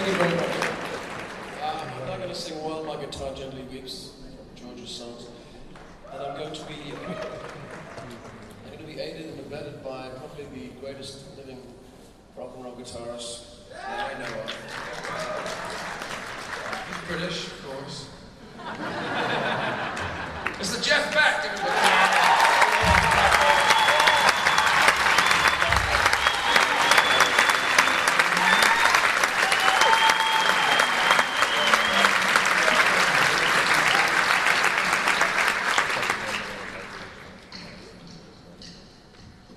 Thank you very much. I'm not going to sing While My Guitar Gently Weeps, George's songs, and I'm going to be aided and abetted by probably the greatest living rock and roll guitarist that I know of. British, of course. Mr. Jeff Beck.